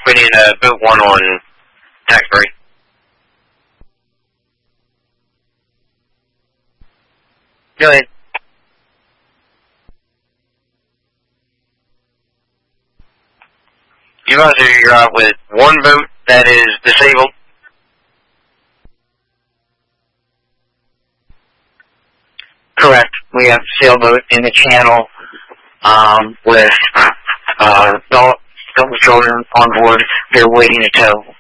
We need boat 1 on Taxbury. Go ahead. You guys are out with 1 boat that is disabled. Correct. We have a sailboat in the channel with adult children on board. They're waiting to tow.